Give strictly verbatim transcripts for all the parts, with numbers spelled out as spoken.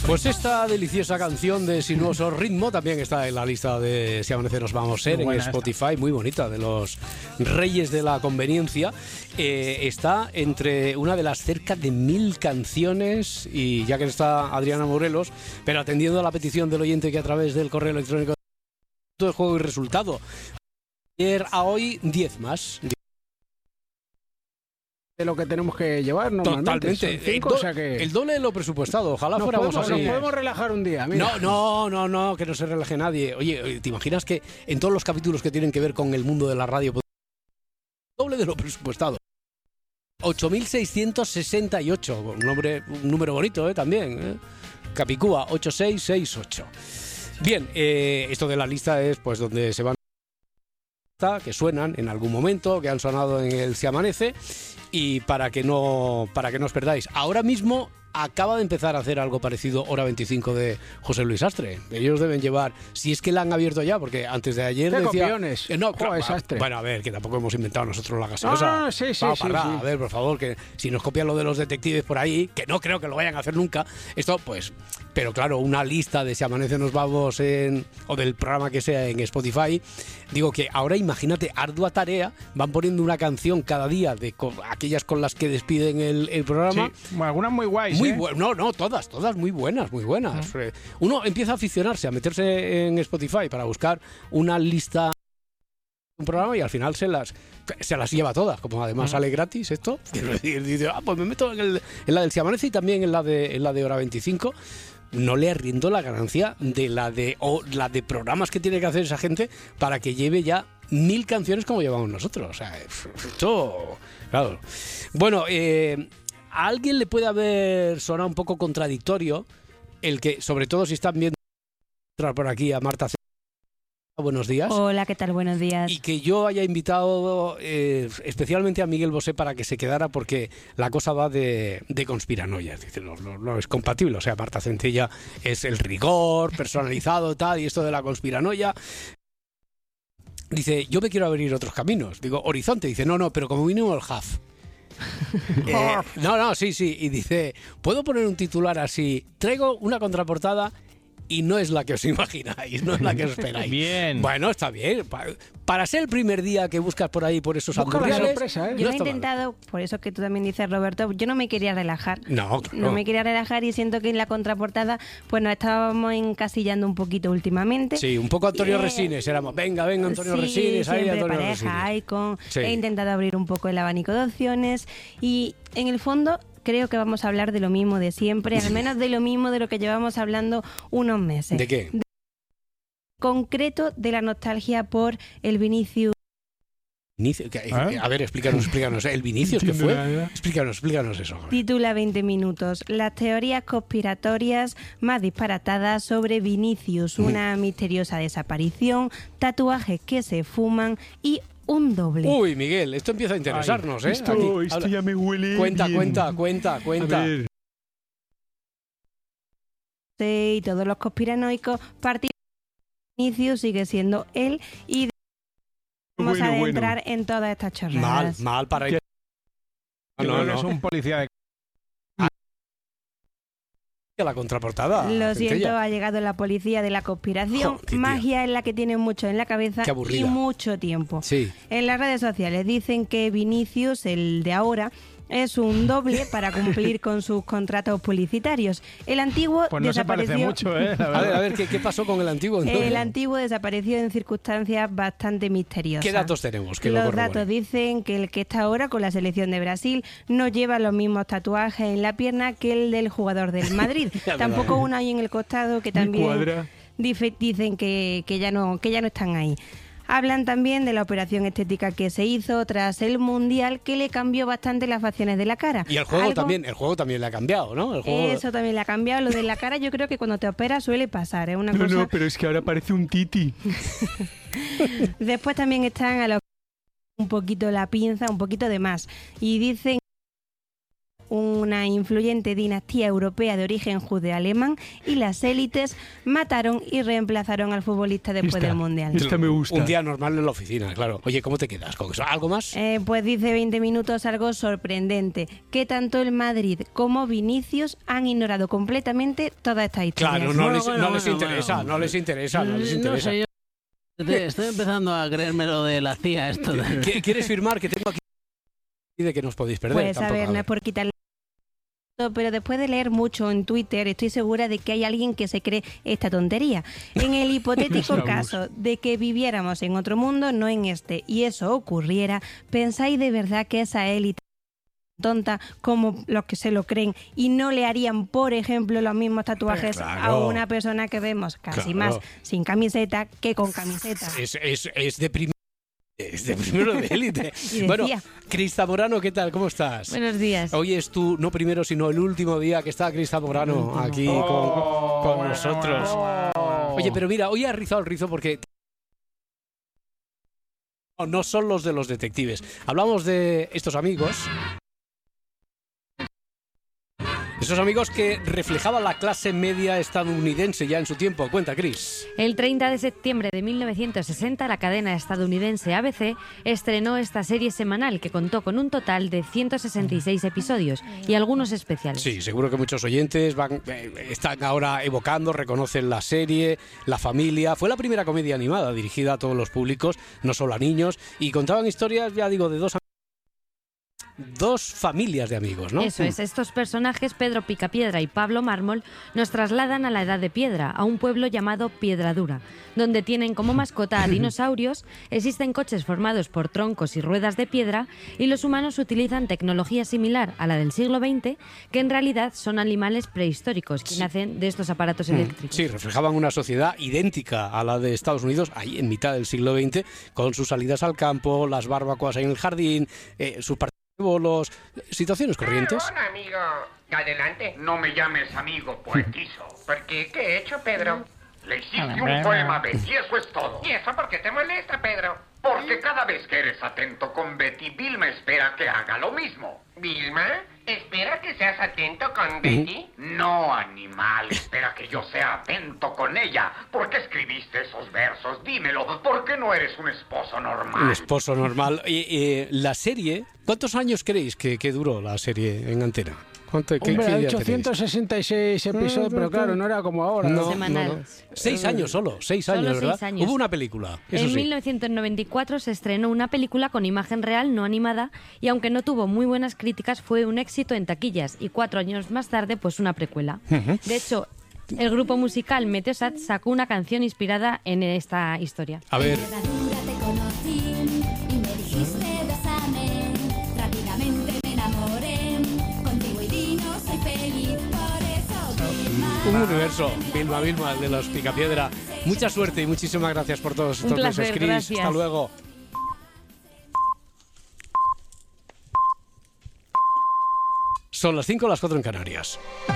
Pues esta deliciosa canción de Sinuoso Ritmo también está en la lista de Si Amanece Nos Vamos a Ser en Spotify, esta. Muy bonita, de los Reyes de la Conveniencia. Eh, está entre una de las cerca de mil canciones, y ya que está Adriana Morelos, pero atendiendo a la petición del oyente que a través del correo electrónico de Juego y Resultado, ayer a hoy diez más. De lo que tenemos que llevar normalmente. Totalmente. Cinco, el, do, o sea que el doble de lo presupuestado. Ojalá nos fuéramos podemos, así. Nos podemos relajar un día. Mira. No, no, no, no, que no se relaje nadie. Oye, ¿te imaginas que en todos los capítulos que tienen que ver con el mundo de la radio, doble de lo presupuestado? ocho mil seiscientos sesenta y ocho. Un, nombre, un número bonito, ¿eh? También. ¿eh? Capicúa, ocho seis seis ocho. Bien, eh, esto de la lista es pues donde se van, que suenan en algún momento, que han sonado en el Si Amanece, y para que no para que no os perdáis. Ahora mismo acaba de empezar a hacer algo parecido Hora veinticinco de José Luis Astre. Ellos deben llevar, si es que la han abierto ya, porque antes de ayer ¿Qué decía... copiones? Eh, no, claro, Astre. Bueno, a ver, que tampoco hemos inventado nosotros la gaseosa. Ah, sí, sí, Vamos sí, para sí. A ver, por favor, que si nos copian lo de los detectives por ahí, que no creo que lo vayan a hacer nunca, esto pues... Pero claro, una lista de Si Amanece Nos Vamos en... o del programa que sea en Spotify, digo que ahora imagínate, ardua tarea, van poniendo una canción cada día de con, aquellas con las que despiden el, el programa. Sí, algunas muy guays, muy ¿eh? bu- No, no, todas, todas muy buenas, muy buenas. Uh-huh. Uno empieza a aficionarse, a meterse en Spotify para buscar una lista, un programa, y al final se las se las lleva todas, como además uh-huh. sale gratis esto, y dice, ah, pues me meto en, el, en la del Si Amanece y también en la de, en la de Hora veinticinco. No le arriendo la ganancia de la de o la de programas que tiene que hacer esa gente para que lleve ya mil canciones como llevamos nosotros. O sea, esto, claro. Bueno, eh, a alguien le puede haber sonado un poco contradictorio el que, sobre todo si están viendo por aquí a Marta. Buenos días. Hola, ¿qué tal? Buenos días. Y que yo haya invitado eh, especialmente a Miguel Bosé para que se quedara, porque la cosa va de, de conspiranoia. Es decir, no, no, no es compatible. O sea, Marta Centella es el rigor personalizado, tal, y esto de la conspiranoia. Dice, yo me quiero abrir otros caminos. Digo, Horizonte. Dice, no, no, pero como mínimo el H A F. eh, no, no, sí, sí. Y dice, ¿puedo poner un titular así? Traigo una contraportada y no es la que os imagináis, no es la que os esperáis. Bien. Bueno, está bien. Para ser el primer día que buscas por ahí, por esos andurriales... sorpresa, ¿eh? Yo no he intentado, mal. Por eso que tú también dices, Roberto, yo no me quería relajar. No, claro. No me quería relajar, y siento que en la contraportada pues nos estábamos encasillando un poquito últimamente. Sí, un poco Antonio eh, Resines. Éramos, venga, venga, Antonio sí, Resines. Ahí, siempre Antonio pareja, Resines. Icon. Sí. He intentado abrir un poco el abanico de opciones y en el fondo... Creo que vamos a hablar de lo mismo de siempre, al menos de lo mismo de lo que llevamos hablando unos meses. ¿De qué? De concreto de la nostalgia por el Vinicius. ¿Ah? A ver, explícanos, explícanos. ¿El Vinicius qué fue? Explícanos, explícanos eso. Titula veinte minutos. Las teorías conspiratorias más disparatadas sobre Vinicius, una mm. misteriosa desaparición, tatuajes que se fuman y un doble. Uy, Miguel, esto empieza a interesarnos, Ay, ¿eh? Esto, Aquí, esto ya me huele Cuenta, bien. cuenta, cuenta, cuenta. Y todos los conspiranoicos partimos de Vinicius, sigue siendo él, y vamos bueno, a adentrar bueno. en todas estas chorradas. Mal, mal para ir. No, no, no. Es un policía de... La contraportada. Lo siento, Centella. ha llegado la policía de la conspiración. Oh, magia en la que tienen mucho en la cabeza y mucho tiempo. Sí. En las redes sociales dicen que Vinicius, el de ahora, es un doble para cumplir con sus contratos publicitarios. El antiguo pues no desapareció... se parece mucho, ¿eh? A ver, a ver, ¿qué, qué pasó con el antiguo? Entonces? El antiguo desapareció en circunstancias bastante misteriosas. ¿Qué datos tenemos? Que Los lo datos dicen que el que está ahora con la selección de Brasil no lleva los mismos tatuajes en la pierna que el del jugador del Madrid. Tampoco uno ahí en el costado que también dice, dicen que, que, ya no, que ya no están ahí. Hablan también de la operación estética que se hizo tras el Mundial, que le cambió bastante las facciones de la cara. Y el juego Algo... también, el juego también le ha cambiado, ¿no? El juego... Eso también le ha cambiado. Lo de la cara yo creo que cuando te operas suele pasar, es ¿eh? una no, cosa... No, pero es que ahora parece un titi. Después también están a los un poquito la pinza, un poquito de más. Y dicen un una influyente dinastía europea de origen judeo-alemán y las élites mataron y reemplazaron al futbolista después esta, del Mundial. Esta me gusta. Un día normal en la oficina, claro. Oye, ¿cómo te quedas con eso? ¿Algo más? Eh, pues dice veinte minutos algo sorprendente, que tanto el Madrid como Vinicius han ignorado completamente toda esta historia. Claro, no Bueno, les, bueno, no les bueno, interesa, bueno. no les interesa, no les interesa. No sé, yo te- estoy empezando a creerme lo de la C I A esto. De... ¿Qui- ¿Quieres firmar que tengo aquí de que nos podéis perder? Pues a Tampoco, ver, no es por quitarle, pero después de leer mucho en Twitter estoy segura de que hay alguien que se cree esta tontería. En el hipotético caso de que viviéramos en otro mundo, no en este, y eso ocurriera, ¿pensáis de verdad que esa élite tonta como los que se lo creen y no le harían, por ejemplo, los mismos tatuajes Claro. a una persona que vemos casi Claro. más sin camiseta que con camiseta? Es, es, es de primero. Es de primero de élite. Y Bueno, decía. Cris Zamorano, ¿qué tal? ¿Cómo estás? Buenos días. Hoy es tu, no primero, sino el último día que está Cris Zamorano aquí con, con nosotros. Oye, pero mira, hoy ha rizado el rizo porque no, no son los de los detectives. Hablamos de estos amigos. Esos amigos que reflejaban la clase media estadounidense ya en su tiempo. Cuenta, Cris. El treinta de septiembre de mil novecientos sesenta, la cadena estadounidense A B C estrenó esta serie semanal que contó con un total de ciento sesenta y seis episodios y algunos especiales. Sí, seguro que muchos oyentes van, eh, están ahora evocando, reconocen la serie, la familia. Fue la primera comedia animada dirigida a todos los públicos, no solo a niños, y contaban historias, ya digo, de dos Dos familias de amigos, ¿no? Eso es, estos personajes, Pedro Picapiedra y Pablo Mármol, nos trasladan a la Edad de Piedra, a un pueblo llamado Piedradura, donde tienen como mascota a dinosaurios, existen coches formados por troncos y ruedas de piedra y los humanos utilizan tecnología similar a la del siglo veinte, que en realidad son animales prehistóricos que nacen de estos aparatos eléctricos. Sí, reflejaban una sociedad idéntica a la de Estados Unidos, ahí en mitad del siglo veinte, con sus salidas al campo, las barbacoas ahí en el jardín, eh, sus partidos de bolos, situaciones corrientes. Hola, amigo. Adelante. No me llames amigo, poetizo. ¿Por qué? ¿Qué he hecho, Pedro? Le hiciste un poema a Betty, eso es todo. ¿Y eso por qué te molesta, Pedro? Porque cada vez que eres atento con Betty, Vilma espera que haga lo mismo. ¿Vilma? ¿Espera que seas atento con Betty? No, animal, espera que yo sea atento con ella. ¿Por qué escribiste esos versos? Dímelo, ¿por qué no eres un esposo normal? Un esposo normal. Y, y la serie, ¿cuántos años creéis que, que duró la serie en antena? ¿Cuánto, qué, Hombre, qué ha idea hecho tenéis? ciento sesenta y seis episodios, pero claro, no era como ahora. No, Semanales. no, no. Seis años solo, seis Solo años, ¿verdad? seis años. Hubo una película, eso En sí. mil novecientos noventa y cuatro se estrenó una película con imagen real no animada y aunque no tuvo muy buenas críticas fue un éxito en taquillas y cuatro años más tarde pues una precuela. De hecho, el grupo musical Meteosat sacó una canción inspirada en esta historia. A ver, Piedradura te conocí y me dijiste bésame. Rápidamente me enamoré. Contigo y Dino soy feliz, por eso Vilma. un universo. Vilma, Vilma, el de los Picapiedra. Mucha suerte y muchísimas gracias por todos estos Un placer, meses, Cris. gracias. Hasta luego. Son las cinco, las cuatro en Canarias.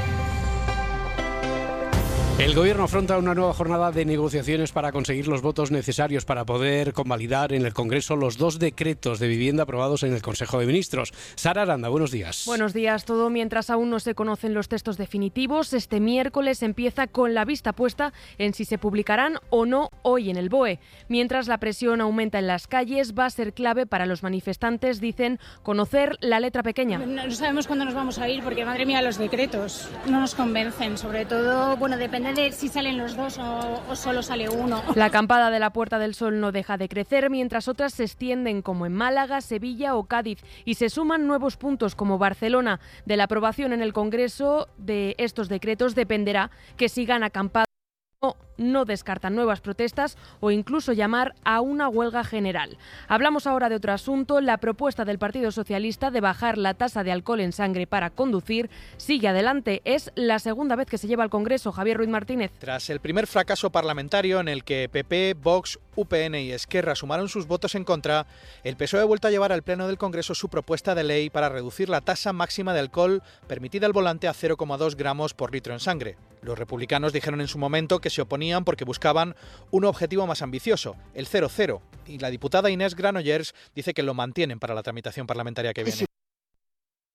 El Gobierno afronta una nueva jornada de negociaciones para conseguir los votos necesarios para poder convalidar en el Congreso los dos decretos de vivienda aprobados en el Consejo de Ministros. Sara Aranda, buenos días. Buenos días. Todo mientras aún no se conocen los textos definitivos. Este miércoles empieza con la vista puesta en si se publicarán o no hoy en el B O E. Mientras la presión aumenta en las calles, va a ser clave para los manifestantes, dicen, conocer la letra pequeña. No sabemos cuándo nos vamos a ir porque, madre mía, los decretos no nos convencen. Sobre todo, bueno, depende de si salen los dos o, o solo sale uno. La acampada de la Puerta del Sol no deja de crecer, mientras otras se extienden como en Málaga, Sevilla o Cádiz y se suman nuevos puntos como Barcelona. De la aprobación en el Congreso de estos decretos dependerá que sigan acampados. No, no descartan nuevas protestas o incluso llamar a una huelga general. Hablamos ahora de otro asunto. La propuesta del Partido Socialista de bajar la tasa de alcohol en sangre para conducir sigue adelante. Es la segunda vez que se lleva al Congreso. Javier Ruiz Martínez. Tras el primer fracaso parlamentario en el que P P, Vox, U P N y Esquerra sumaron sus votos en contra, el P S O E ha vuelto a llevar al Pleno del Congreso su propuesta de ley para reducir la tasa máxima de alcohol permitida al volante a cero coma dos gramos por litro en sangre. Los republicanos dijeron en su momento que se oponían porque buscaban un objetivo más ambicioso, el cero cero, y la diputada Inés Granollers dice que lo mantienen para la tramitación parlamentaria que viene.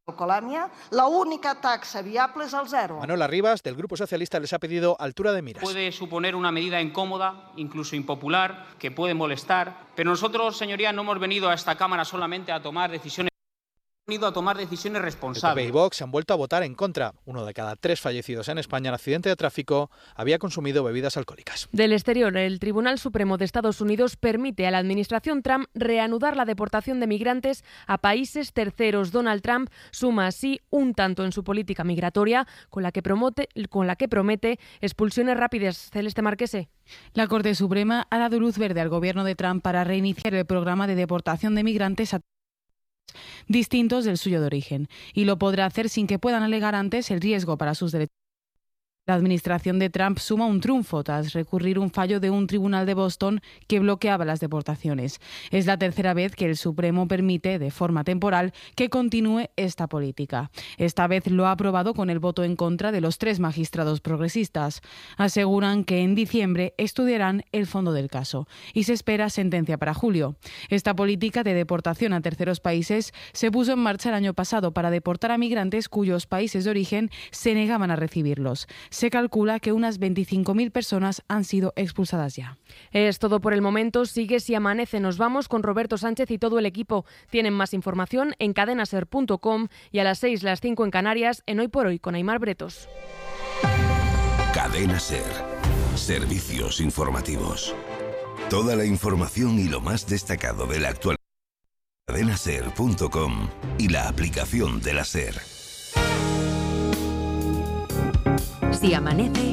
La única taxa viable es el cero. Manuela Rivas, del Grupo Socialista, les ha pedido altura de miras. Puede suponer una medida incómoda, incluso impopular, que puede molestar, pero nosotros, señorías, no hemos venido a esta Cámara solamente a tomar decisiones. Venido a tomar decisiones responsables. P P y Vox han vuelto a votar en contra. Uno de cada tres fallecidos en España en accidente de tráfico había consumido bebidas alcohólicas. Del exterior, el Tribunal Supremo de Estados Unidos permite a la administración Trump reanudar la deportación de migrantes a países terceros. Donald Trump suma así un tanto en su política migratoria, con la que, promote, con la que promete expulsiones rápidas. Celeste Marquese. La Corte Suprema ha dado luz verde al gobierno de Trump para reiniciar el programa de deportación de migrantes a distintos del suyo de origen, y lo podrá hacer sin que puedan alegar antes el riesgo para sus derechos. La administración de Trump suma un triunfo tras recurrir un fallo de un tribunal de Boston que bloqueaba las deportaciones. Es la tercera vez que el Supremo permite, de forma temporal, que continúe esta política. Esta vez lo ha aprobado con el voto en contra de los tres magistrados progresistas. Aseguran que en diciembre estudiarán el fondo del caso y se espera sentencia para julio. Esta política de deportación a terceros países se puso en marcha el año pasado para deportar a migrantes cuyos países de origen se negaban a recibirlos. Se calcula que unas veinticinco mil personas han sido expulsadas ya. Es todo por el momento. Sigue Si Amanece. Nos vamos con Roberto Sánchez y todo el equipo. Tienen más información en cadena ser punto com y a las seis, las cinco en Canarias, en Hoy por Hoy con Aimar Bretos. Cadena Ser. Servicios informativos. Toda la información y lo más destacado de la actualidad. cadena ser punto com y la aplicación de la SER. Si amanece,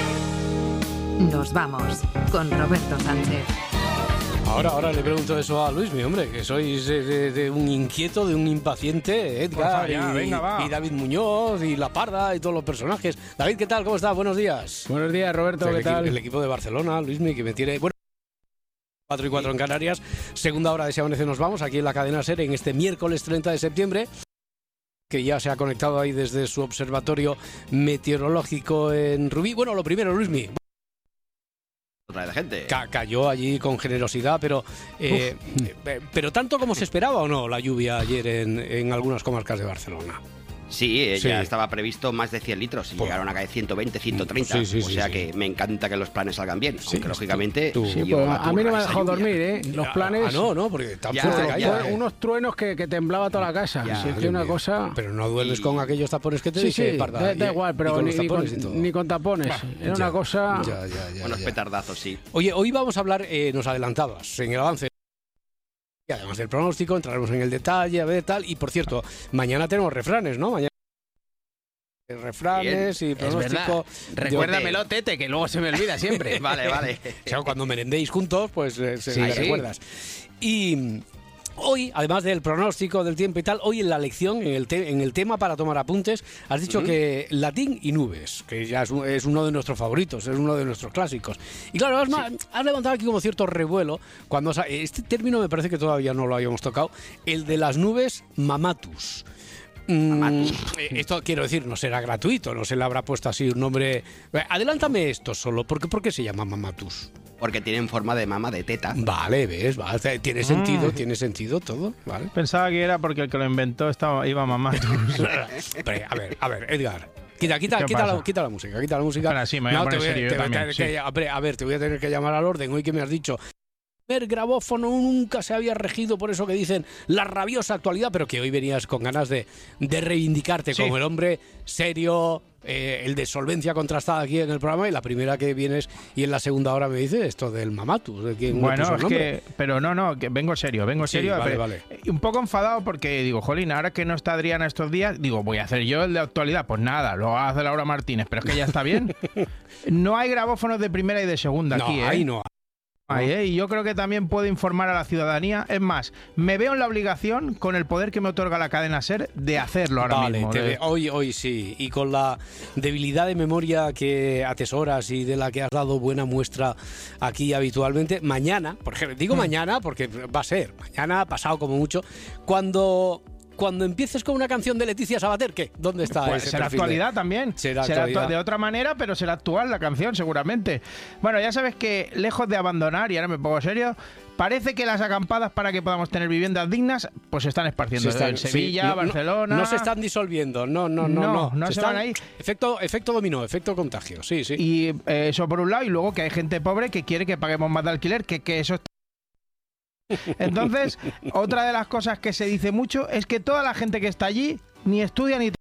nos vamos con Roberto Sánchez. Ahora, ahora le pregunto eso a Luis, mi hombre, que sois de, de, de un inquieto, de un impaciente, Edgar ya, y, venga, va. y David Muñoz y La Parda y todos los personajes. David, ¿qué tal? ¿Cómo estás? Buenos días. Buenos días, Roberto, el ¿qué equi- tal? El equipo de Barcelona, Luismi, que me tiene... Bueno, cuatro y cuatro en Canarias, segunda hora de Si Amanece nos vamos, aquí en la cadena SER, en este miércoles treinta de septiembre, que ya se ha conectado ahí desde su observatorio meteorológico en Rubí. Bueno, lo primero, Luismi. Otra de la gente. Ca- cayó allí con generosidad, pero eh, eh, pero tanto como se esperaba o no la lluvia ayer en, en algunas comarcas de Barcelona. Sí, eh, Sí. ya estaba previsto más de cien litros y Pues- llegaron a caer ciento veinte, ciento treinta. Sí, sí, o sí, sea sí. que me encanta que los planes salgan bien. Aunque lógicamente. tú- Sí, yo pues, a mí no me ha esa dejado lluvia. dormir, ¿eh? Los Ah, planes... ah, no, no, porque tan Ya, fuerte ya, caía, Fue eh. unos truenos que, que temblaba toda la casa. Ya, Sí, es que Dios una mío. cosa... Pero no duermes con aquellos tapones que te Sí, dije, sí, Parda, da, da y- igual, y pero con ni, los ni tapones y con, todo. ni con tapones. Bah, Era ya, una cosa... ya, ya, ya, Unos ya. petardazos, sí. Oye, hoy vamos a hablar, eh, nos adelantabas en el avance, y además del pronóstico, entraremos en el detalle, a ver tal, y por cierto, mañana tenemos refranes, ¿no? Mañana refranes Bien, y es pronóstico. verdad. Recuérdamelo, Tete, que luego se me olvida siempre. Vale, vale. O sea, cuando merendéis juntos, pues eh, se Sí, me sí. recuerdas. Y mm, hoy, además del pronóstico del tiempo y tal, hoy en la lección, en el, te- en el tema para tomar apuntes, has dicho Ujú. que latín y nubes, que ya es, un- es uno de nuestros favoritos, es uno de nuestros clásicos. Y claro, has, ma- has levantado aquí como cierto revuelo, cuando sa- este término me parece que todavía no lo habíamos tocado, el de las nubes mamatus. Mm, eh, esto quiero decir, no será gratuito, no se le habrá puesto así un nombre. Eh, Adelántame esto solo, ¿por qué, por qué se llama mamatus? Porque tienen forma de mama de teta. Vale, ves, vale, tiene sentido, tiene sentido todo, ¿vale? Pensaba que era porque el que lo inventó estaba, iba mamá. Hombre, a ver, a ver, Edgar. Quita, quita, ¿Qué quita, la, pasa? quita la música, quita la música. Espera, sí, me voy a te poner voy, serio yo te voy a también, tener sí. que- hombre, a ver, te voy a tener que llamar al orden. Hoy que me has dicho, el grabófono nunca se había regido por eso que dicen la rabiosa actualidad, pero que hoy venías con ganas de, de reivindicarte Sí. como el hombre serio, eh, el de solvencia contrastada aquí en el programa, y la primera que vienes y en la segunda hora me dices esto del mamatus. ¿De quién le Bueno, puso el es nombre? que, pero no, no, que vengo serio, vengo Sí, serio. vale, pero- vale. y un poco enfadado porque digo, jolín, ahora que no está Adriana estos días, digo, voy a hacer yo el de actualidad. Pues nada, lo hace Laura Martínez, pero es que ya está bien. No hay grabófonos de primera y de segunda No, aquí, ¿eh? ahí no. Ahí, ¿eh? Y yo creo que también puedo informar a la ciudadanía. Es más, me veo en la obligación, con el poder que me otorga la cadena SER, de hacerlo ahora Vale, mismo. te de- ve- hoy, hoy sí. Y con la debilidad de memoria que atesoras y de la que has dado buena muestra aquí habitualmente, mañana, por ejemplo, digo Mm. mañana porque va a ser, mañana, pasado como mucho, cuando cuando empieces con una canción de Leticia Sabater, ¿qué? ¿Dónde está Pues ese será perfil de- actualidad también. Será Será actualidad. de otra manera, pero será actual la canción, seguramente. Bueno, ya sabes que lejos de abandonar, y ahora me pongo serio, parece que las acampadas para que podamos tener viviendas dignas, pues se están esparciendo Se están- en sí, Sevilla, no- no- Barcelona. No, se están disolviendo, no, no, no. No, No, no se van están- ahí. Efecto, efecto dominó, efecto contagio, sí, sí. Y eh, eso por un lado, y luego que hay gente pobre que quiere que paguemos más de alquiler, que, que eso está... Entonces, otra de las cosas que se dice mucho es que toda la gente que está allí ni estudia ni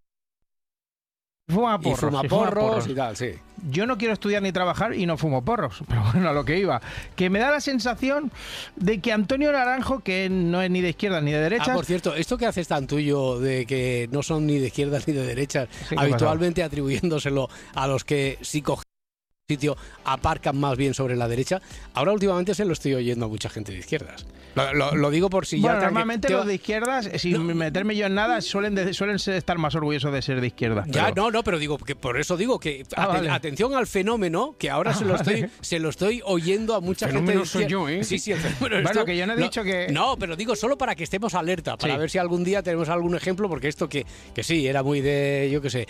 fuma Y porros. fuma y fuma porros porros. y tal, sí. Yo no quiero estudiar ni trabajar y no fumo porros, pero bueno, a lo que iba. Que me da la sensación de que Antonio Naranjo, que no es ni de izquierda ni de derecha... Ah, por cierto, esto que haces tan tuyo de que no son ni de izquierdas ni de derechas, ¿qué habitualmente atribuyéndoselo a los que sí cogen sitio, aparcan más bien sobre la derecha, ahora últimamente se lo estoy oyendo a mucha gente de izquierdas. Lo, lo- lo digo por si Bueno, ya... te- normalmente te- los de izquierdas, sin meterme yo en nada, suelen, de- suelen ser- estar más orgullosos de ser de izquierda. Ya, pero- no, no, pero digo que por eso digo que Ah, aten- vale. atención al fenómeno, que ahora Ah, se lo estoy vale. se lo estoy oyendo a mucha El gente. fenómeno de soy izquierda. yo, ¿eh? Sí, sí, el fenómeno eres Bueno, tú. que yo no he dicho que- No, pero digo solo para que estemos alerta, para Sí. ver si algún día tenemos algún ejemplo, porque esto que, que sí, era muy de, yo qué sé,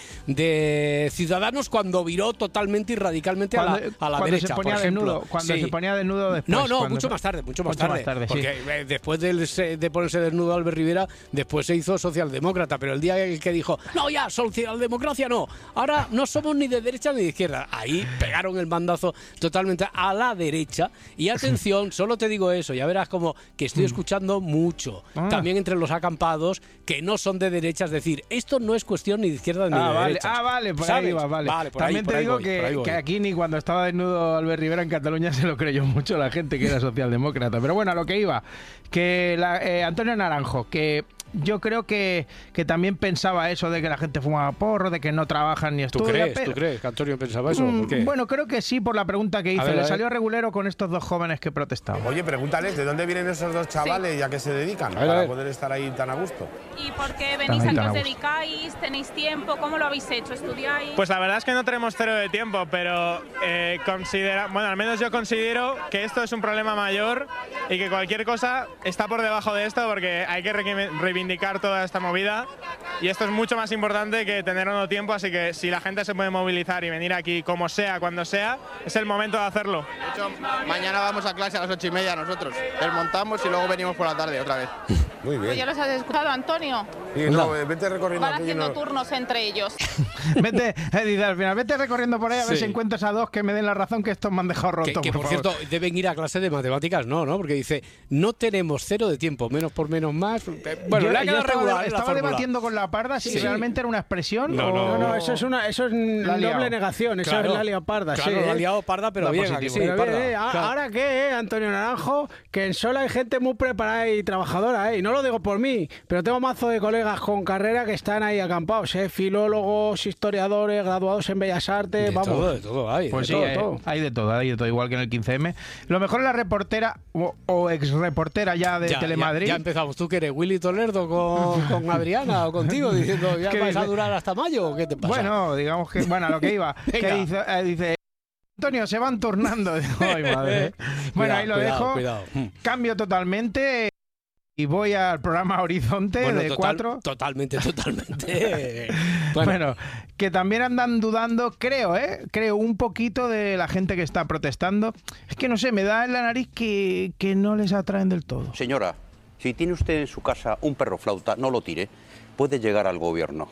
de Ciudadanos cuando viró totalmente y radicalmente a la, Cuando, a la cuando derecha, se ponía por ejemplo. desnudo, cuando Sí. se ponía desnudo después. No, no, cuando- mucho más tarde, mucho más Mucho tarde. más tarde, sí. porque eh, después del se- de ponerse desnudo Albert Rivera, después se hizo socialdemócrata, pero el día en que dijo, no, ya, socialdemocracia no, ahora no somos ni de derecha ni de izquierda, ahí pegaron el mandazo totalmente a la derecha. Y atención, solo te digo eso, ya verás como que estoy escuchando mucho, Ah. también entre los acampados, que no son de derecha, es decir, esto no es cuestión ni de izquierda ni Ah, de vale, derecha. ah, vale, por ¿Sabes? ahí va, vale. por ahí, También por te ahí digo voy, por ahí que, voy. que aquí ni cuando estaba desnudo Albert Rivera en Cataluña se lo creyó mucho la gente que era socialdemócrata. Pero bueno, a lo que iba, que la- eh, Antonio Naranjo, que yo creo que, que también pensaba eso de que la gente fumaba porro, de que no trabajan ni ¿Tú estudian. crees? pero- ¿Tú crees que Antonio pensaba eso? Mm, ¿Por qué? Bueno, creo que sí, por la pregunta que hice. A ver, a Le ver. salió regulero con estos dos jóvenes que protestaban. Oye, pregúntales de dónde vienen esos dos chavales y a qué se dedican A ver, a para ver. poder estar ahí tan a gusto. ¿Y por qué Tan venís? ahí, ¿A qué tan a os gusto. dedicáis? ¿Tenéis tiempo? ¿Cómo lo habéis hecho? ¿Estudiáis? Pues la verdad es que no tenemos cero de tiempo, pero eh, considera, bueno, al menos yo considero que esto es un problema mayor y que cualquier cosa está por debajo de esto porque hay que re- reivindicar toda esta movida y esto es mucho más importante que tener o no tiempo, así que si la gente se puede movilizar y venir aquí como sea, cuando sea, es el momento de hacerlo. De hecho, mañana vamos a clase a las ocho y media nosotros. Desmontamos y luego venimos por la tarde otra vez. Muy Pues ya los has escuchado, Antonio. Sí, no, eh, vete recorriendo Van aquello, haciendo no- turnos entre ellos. Vete, eh, dice al final, vete recorriendo por ahí a ver Sí. si encuentras a dos que me den la razón que estos me han dejado Que, roto. que, por cierto, deben ir a clase de matemáticas, no, ¿no? Porque dice, no tenemos cero de tiempo, menos por menos más. Eh, Bueno, yo, le ha yo quedado estaba, regular, ¿eh? la estaba fórmula. debatiendo con la parda si Sí. realmente era una expresión No, o no, No, eso es una eso es La ha liado. doble negación, eso Claro, es la liado parda, claro, sí. la ha ¿eh? liado parda, pero Va bien, ¿a positivo. que sí, Pero parda? bien, ¿eh? A- Claro. Ahora qué, ¿eh, Antonio Naranjo, que en Sola hay gente muy preparada y trabajadora, ¿eh? Y no lo digo por mí, pero tengo mazo de colegas con carrera que están ahí acampados, ¿eh? Filólogos, historiadores, graduados en Bellas Artes, De vamos. todo, de todo hay. Pues de sí, todo, eh, todo. hay de todo, hay de todo, igual que en el quince eme. Lo mejor es la reportera o, o ex reportera ya de Ya, Telemadrid. Ya, ya empezamos. ¿Tú que eres Willy Toledo con, con Adriana o contigo diciendo ya ¿Qué vais a dice? durar hasta mayo o qué te pasa? Bueno, digamos que, bueno, a lo que iba, que Venga. dice, eh, dice, Antonio, se van turnando. Ay, madre. ¿eh? Bueno, ahí lo Cuidado, dejo. cuidado. Mm. Cambio totalmente y voy al programa Horizonte Bueno, de total- cuatro. Totalmente, totalmente. Bueno. Bueno. que también andan dudando, creo, ¿eh? Creo un poquito de la gente que está protestando. Es que no sé, me da en la nariz que, que no les atraen del todo. Señora, si tiene usted en su casa un perro flauta, no lo tire. Puede llegar al gobierno.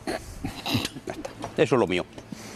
Ya está. Eso es lo mío.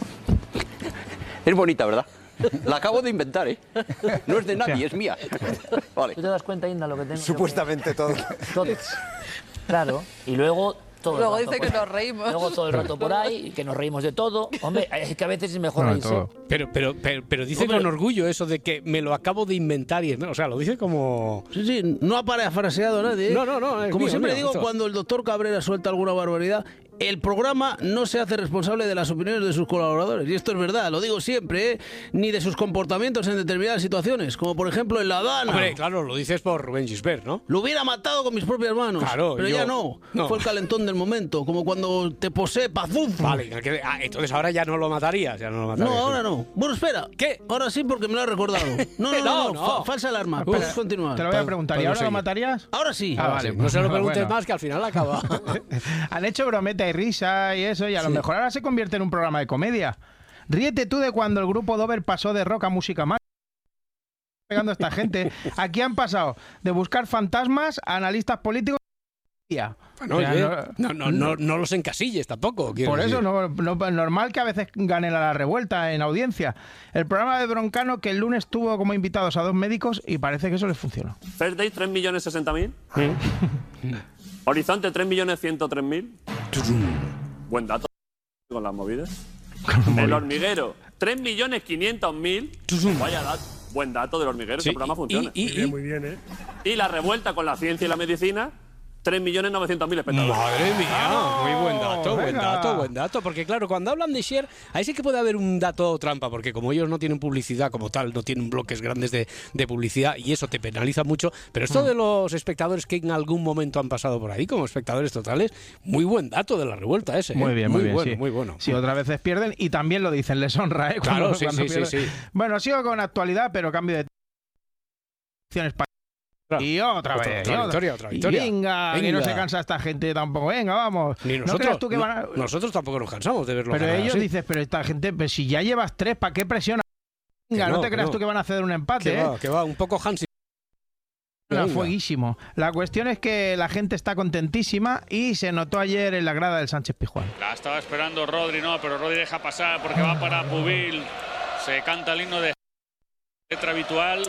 Es bonita, ¿verdad? La acabo de inventar, ¿eh? No es de nadie, es mía. Vale. ¿Tú te das cuenta, Inda, lo que tengo? Supuestamente todo. Todo. Claro. Y luego todo Luego el rato dice que por- nos reímos. Luego todo el rato por ahí, que nos reímos de todo. Hombre, es que a veces es mejor No, de reírse. todo. Pero, pero, pero, pero dice Hombre. con orgullo eso de que me lo acabo de inventar y es, o sea, lo dice como... Sí, sí, no ha parafraseado nadie. ¿eh? No, no, no, es Como mío, siempre mío, digo, esto. cuando el doctor Cabrera suelta alguna barbaridad, el programa no se hace responsable de las opiniones de sus colaboradores. Y esto es verdad, lo digo siempre, ¿eh? Ni de sus comportamientos en determinadas situaciones, como por ejemplo en La Habana. Hombre, claro, lo dices por Rubén Gisbert, ¿no? Lo hubiera matado con mis propias manos. Claro, pero yo- ya no. no. Fue el calentón del momento, como cuando te posee pazuf. Vale, que- ah, entonces ahora ya no lo matarías, ya no lo No, matarías. ahora no. Bueno, espera. ¿Qué? Ahora sí, porque me lo ha recordado. No, no, no, No, no, no. fa- falsa alarma. Uf, Puedes continuar. Te lo voy a preguntar. ¿Y podemos ahora lo seguir. matarías? Ahora sí. Ah, Ah, vale. sí, no se lo preguntes Bueno. más, que al final acaba. Han hecho brometa y risa y eso, y a lo Sí. mejor ahora se convierte en un programa de comedia. Ríete tú de cuando el grupo Dover pasó de rock a música más. Pegando a esta gente. Aquí han pasado de buscar fantasmas a analistas políticos. Bueno, O sea, oye, no- no, no, no, no los encasilles tampoco. quiero Por eso decir. no, no- normal que a veces ganen a la revuelta en audiencia. El programa de Broncano, que el lunes tuvo como invitados a dos médicos y parece que eso les funcionó. First Day, tres millones sesenta mil. Horizonte, tres millones ciento tres mil. Buen dato con las movidas. El hormiguero, tres millones quinientos mil. Vaya dato. Buen dato del hormiguero, Sí, ese programa y- funciona. y- y- muy bien, ¿eh? Y la revuelta con la ciencia y la medicina, tres millones novecientos mil espectadores. Madre mía, muy buen dato, buen venga. dato, buen dato. Porque claro, cuando hablan de share, ahí sí que puede haber un dato trampa, porque como ellos no tienen publicidad como tal, no tienen bloques grandes de, de publicidad y eso te penaliza mucho. Pero esto de los espectadores que en algún momento han pasado por ahí como espectadores totales, muy buen dato de la revuelta ese. ¿eh? Muy bien, muy, bien. bueno, sí. muy bueno. Si otras veces pierden, y también lo dicen, les honra, ¿eh? Cuando- Claro, sí, cuando sí, sí, pierden. sí. Bueno, sigo con actualidad, pero cambio de. Española. Y otra Otra- vez. otra y otra. victoria, otra Y victoria. venga, que no Venga. se cansa esta gente tampoco. Venga, vamos. Ni No nosotros, creas tú que no- van a- nosotros tampoco nos cansamos de verlo. Pero ganar ellos así. dicen, pero esta gente, pues si ya llevas tres, ¿para qué presiona? Venga, Que no, no, te que creas no. tú que van a ceder un empate, Que ¿eh? va, que va, un poco Hansi. Era Venga. fueguísimo. La cuestión es que la gente está contentísima y se notó ayer en la grada del Sánchez Pizjuán. La estaba esperando Rodri, no, pero Rodri deja pasar porque va para Pubil. Se canta el himno de letra habitual.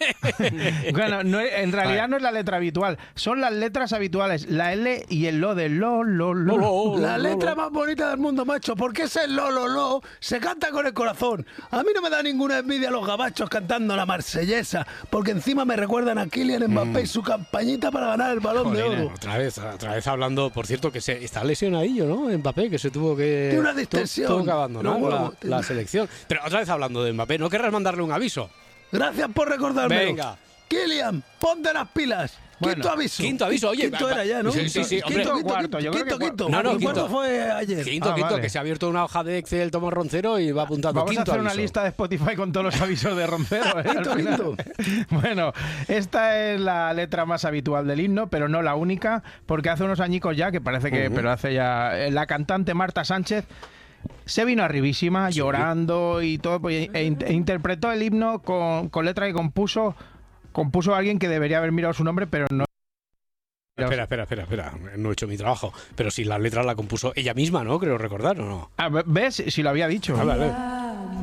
Bueno, no, en realidad no es la letra habitual, son las letras habituales, la L y el lo de lo, lo, lo. La letra más bonita del mundo, macho, porque ese lo, lo, lo se canta con el corazón. A mí no me da ninguna envidia los gabachos cantando la marsellesa, porque encima me recuerdan a Kylian Mbappé y su campañita para ganar el Balón de Jolines, Oro. Otra vez, otra vez hablando, por cierto, que se está lesionadillo, ¿no? Mbappé, que se tuvo que, Tiene una tu- distensión. tuvo que abandonar Los huevos, la, tiene- la selección. Pero otra vez hablando de Mbappé, ¿no querrás mandarle un aviso? Gracias por recordarme. Venga. Kylian, ponte las pilas. Bueno, quinto aviso. Quinto aviso, oye. Quinto va- era ya, ¿no? Sí, sí, sí, Quinto, hombre. quinto, Quinto, cuarto, yo creo quinto, que quinto. No, no, ¿Y cuánto quinto. fue ayer? Quinto, Ah, quinto, vale. que se ha abierto una hoja de Excel Tomás Roncero y va apuntando Vamos a quinto hacer una aviso. lista de Spotify con todos los avisos de Roncero. ¿eh? Al Quinto, final. quinto. Bueno, esta es la letra más habitual del himno, pero no la única, porque hace unos añicos ya, que parece que, Ujú. pero hace ya, eh, la cantante Marta Sánchez se vino arribísima, llorando y todo, pues, e, in- e interpretó el himno con, con letra que compuso, compuso alguien que debería haber mirado su nombre, pero no. Espera, espera, espera, espera. No he hecho mi trabajo. Pero si la letra la compuso ella misma, ¿no? Creo recordar, ¿o no? Ah, ¿ves? Si lo había dicho. Ah, vale.